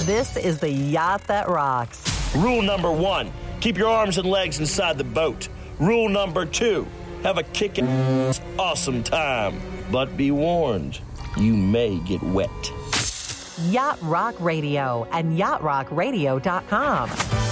This is the yacht that rocks. Rule number 1, keep your arms and legs inside the boat. Rule number 2, have a kickin' awesome time. But be warned, you may get wet. Yacht Rock Radio and yachtrockradio.com.